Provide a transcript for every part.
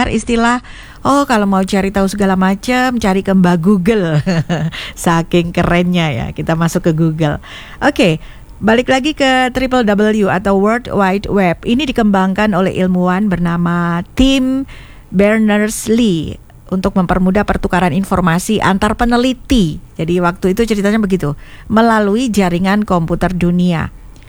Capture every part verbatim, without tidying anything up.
mendengar istilah, oh kalau mau cari tahu segala macam, cari ke Mbak Google. Saking kerennya ya, kita masuk ke Google. Oke, balik lagi ke triple W atau World Wide Web. Ini dikembangkan oleh ilmuwan bernama Tim Berners-Lee untuk mempermudah pertukaran informasi antar peneliti. Jadi waktu itu ceritanya begitu, melalui jaringan komputer dunia.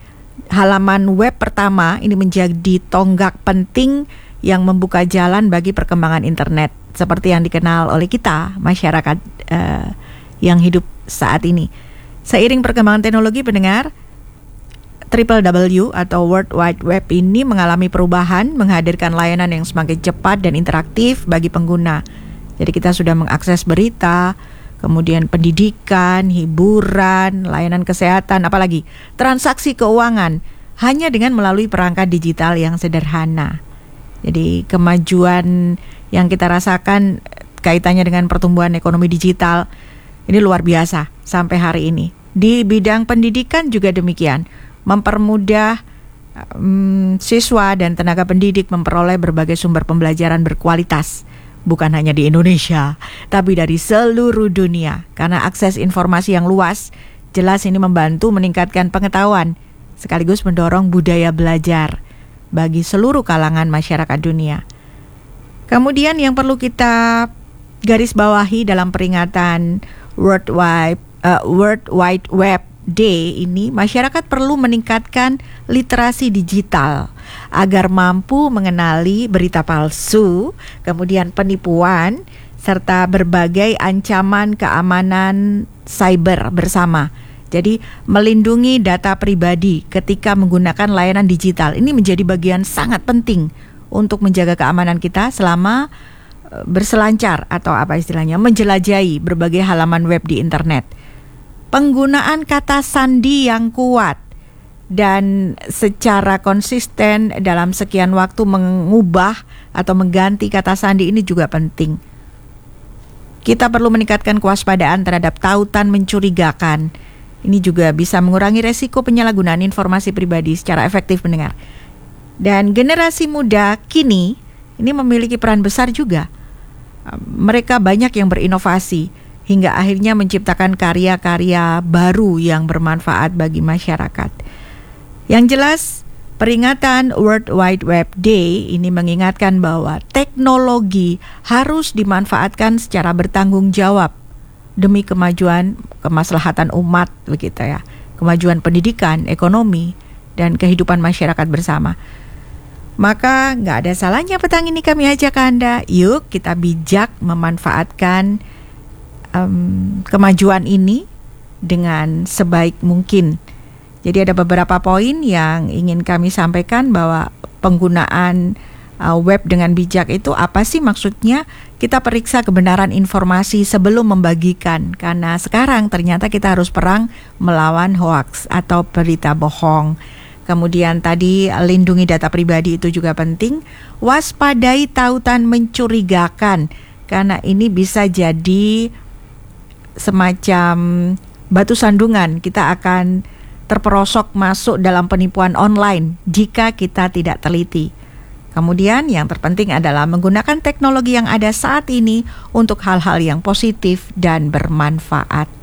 Halaman web pertama ini menjadi tonggak penting yang membuka jalan bagi perkembangan internet seperti yang dikenal oleh kita, masyarakat uh, yang hidup saat ini. Seiring perkembangan teknologi, pendengar, triple W atau World Wide Web ini mengalami perubahan, menghadirkan layanan yang semakin cepat dan interaktif bagi pengguna. Jadi kita sudah mengakses berita, kemudian pendidikan, hiburan, layanan kesehatan, apalagi transaksi keuangan hanya dengan melalui perangkat digital yang sederhana. Jadi kemajuan yang kita rasakan kaitannya dengan pertumbuhan ekonomi digital ini luar biasa sampai hari ini. Di bidang pendidikan juga demikian, mempermudah um, siswa dan tenaga pendidik memperoleh berbagai sumber pembelajaran berkualitas. Bukan hanya di Indonesia, tapi dari seluruh dunia. Karena akses informasi yang luas, jelas ini membantu meningkatkan pengetahuan, sekaligus mendorong budaya belajar bagi seluruh kalangan masyarakat dunia. Kemudian yang perlu kita garis bawahi dalam peringatan World Wide, uh, World Wide Web Day ini, masyarakat perlu meningkatkan literasi digital agar mampu mengenali berita palsu, kemudian penipuan, serta berbagai ancaman keamanan cyber bersama. Jadi melindungi data pribadi ketika menggunakan layanan digital ini menjadi bagian sangat penting untuk menjaga keamanan kita selama berselancar atau apa istilahnya, menjelajahi berbagai halaman web di internet. Penggunaan kata sandi yang kuat dan secara konsisten dalam sekian waktu mengubah atau mengganti kata sandi ini juga penting. Kita perlu meningkatkan kewaspadaan terhadap tautan mencurigakan. Ini juga bisa mengurangi resiko penyalahgunaan informasi pribadi secara efektif, mendengar. Dan generasi muda kini ini memiliki peran besar juga. Mereka banyak yang berinovasi hingga akhirnya menciptakan karya-karya baru yang bermanfaat bagi masyarakat. Yang jelas, peringatan World Wide Web Day ini mengingatkan bahwa teknologi harus dimanfaatkan secara bertanggung jawab demi kemajuan kemaslahatan umat, begitu ya. Kemajuan pendidikan, ekonomi, dan kehidupan masyarakat bersama. Maka nggak ada salahnya petang ini kami ajak Anda, yuk kita bijak memanfaatkan Um, kemajuan ini dengan sebaik mungkin. Jadi ada beberapa poin yang ingin kami sampaikan bahwa penggunaan uh, web dengan bijak itu apa sih maksudnya? Kita periksa kebenaran informasi sebelum membagikan, karena sekarang ternyata kita harus perang melawan hoaks atau berita bohong. Kemudian tadi lindungi data pribadi itu juga penting. Waspadai tautan mencurigakan, karena ini bisa jadi semacam batu sandungan. Kita akan terperosok masuk dalam penipuan online jika kita tidak teliti. Kemudian yang terpenting adalah menggunakan teknologi yang ada saat ini untuk hal-hal yang positif dan bermanfaat.